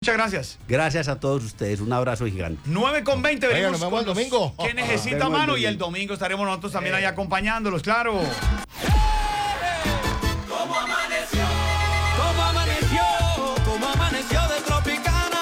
muchas gracias. Gracias a todos ustedes, un abrazo gigante. 9:20, Oiga, venimos nos vemos el domingo. ¿Qué necesita, mano? Y el domingo estaremos nosotros también ahí acompañándolos, claro. ¿Cómo amaneció? ¿Cómo amaneció? ¿Cómo amaneció de Tropicana?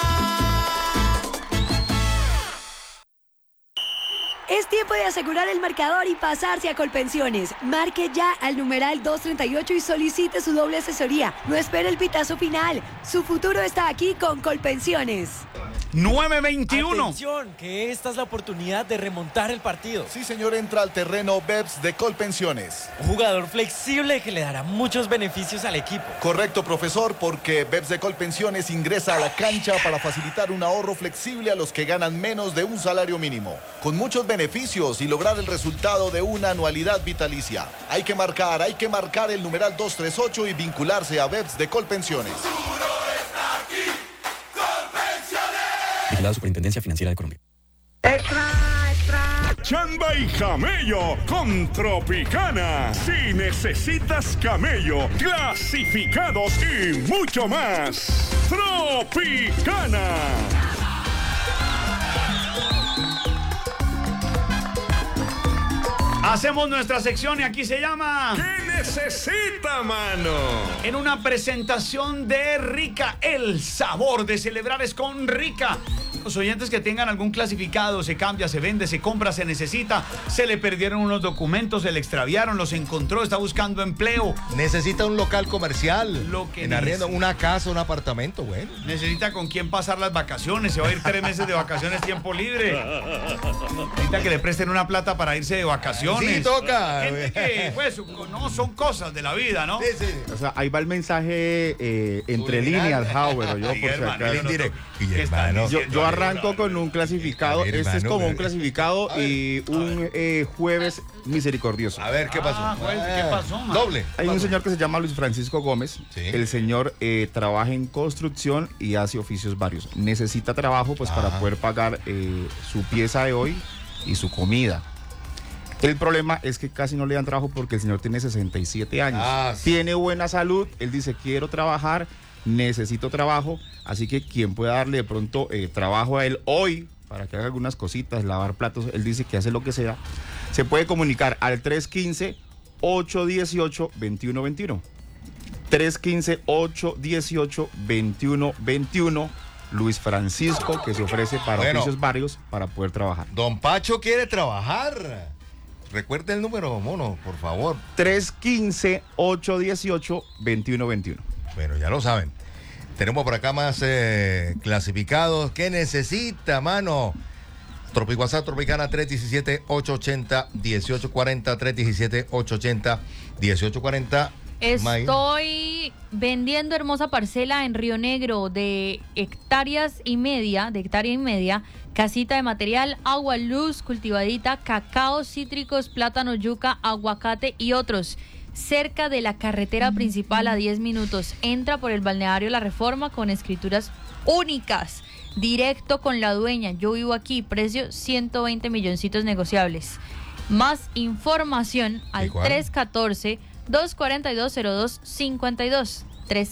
Es tiempo de asegurar el marcador y pasarse a Colpensiones. Marque ya al numeral 238 y solicite su doble asesoría. No espere el pitazo final. Su futuro está aquí con Colpensiones. 9:21. Atención, que esta es la oportunidad de remontar el partido. Sí, señor, entra al terreno BEPS de Colpensiones. Un jugador flexible que le dará muchos beneficios al equipo. Correcto, profesor, porque BEPS de Colpensiones ingresa a la cancha para facilitar un ahorro flexible a los que ganan menos de un salario mínimo, con muchos beneficios y lograr el resultado de una anualidad vitalicia. Hay que marcar el numeral 238 y vincularse a BEPS de Colpensiones. La Superintendencia Financiera de Colombia. Chamba y camello con Tropicana. Si necesitas camello, clasificados y mucho más. Tropicana. Hacemos nuestra sección y aquí se llama ¿Qué necesita, mano? En una presentación de Rica, el sabor de celebrar es con Rica. Los oyentes que tengan algún clasificado, se cambia, se vende, se compra, se necesita, se le perdieron unos documentos, se le extraviaron, los encontró, está buscando empleo. Necesita un local comercial, Lo que en arriendo, una casa, un apartamento, bueno. Necesita con quién pasar las vacaciones, se va a ir 3 meses de vacaciones, tiempo libre. Necesita que le presten una plata para irse de vacaciones. Sí, toca. Gente que, pues, no, son cosas de la vida, ¿no? Sí, sí. O sea, ahí va el mensaje entre líneas, Howard, o yo, por si acaso. Yo arranco con un clasificado. Este es como un clasificado y un jueves misericordioso. A ver, ¿qué pasó? ¿Qué pasó, man? Doble. Hay un señor que se llama Luis Francisco Gómez. Sí. El señor trabaja en construcción y hace oficios varios. Necesita trabajo pues para poder pagar su pieza de hoy y su comida. El problema es que casi no le dan trabajo porque el señor tiene 67 años. Sí. Tiene buena salud. Él dice, quiero trabajar, necesito trabajo. Así que quien pueda darle de pronto trabajo a él hoy para que haga algunas cositas, lavar platos, él dice que hace lo que sea, se puede comunicar al 315-818-2121. 315-818-2121. Luis Francisco, que se ofrece para oficios varios para poder trabajar. Don Pacho quiere trabajar. Recuerde el número, mono, por favor. 315-818-2121. Bueno, ya lo saben. Tenemos por acá más clasificados. ¿Qué necesita, mano? WhatsApp Tropicana 317-880-1840, 317-880-1840. Estoy vendiendo hermosa parcela en Río Negro de hectárea y media, casita de material, agua, luz, cultivadita, cacao, cítricos, plátano, yuca, aguacate y otros. Cerca de la carretera principal a 10 minutos. Entra por el balneario La Reforma con escrituras únicas. Directo con la dueña. Yo vivo aquí. Precio 120 milloncitos negociables. Más información al 314-242-0252.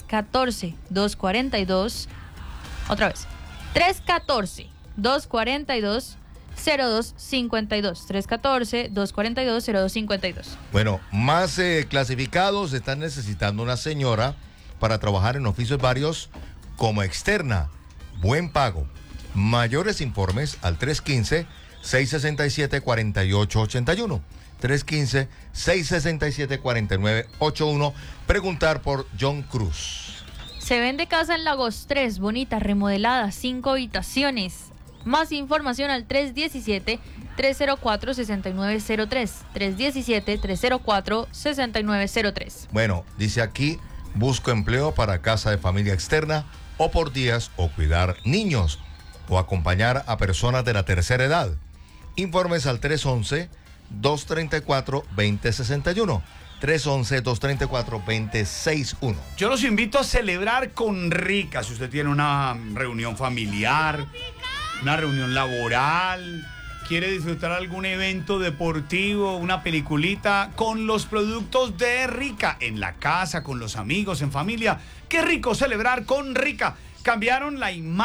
314-242. Otra vez. 314-242-0252. 314-242-0252. Bueno, más clasificados. Están necesitando una señora para trabajar en oficios varios como externa. Buen pago. Mayores informes al 315-667-4881. 315-667-4981. Preguntar por John Cruz. Se vende casa en Lagos 3, bonita, remodelada, 5 habitaciones. Más información al 317-304-6903. 317-304-6903. Bueno, dice aquí, busco empleo para casa de familia externa o por días o cuidar niños o acompañar a personas de la tercera edad. Informes al 311-234-2061. 311-234-2061. Yo los invito a celebrar con Rica. Si usted tiene una reunión familiar, una reunión laboral, quiere disfrutar algún evento deportivo, una peliculita, con los productos de Rica, en la casa, con los amigos, en familia. Qué rico celebrar con Rica. Cambiaron la imagen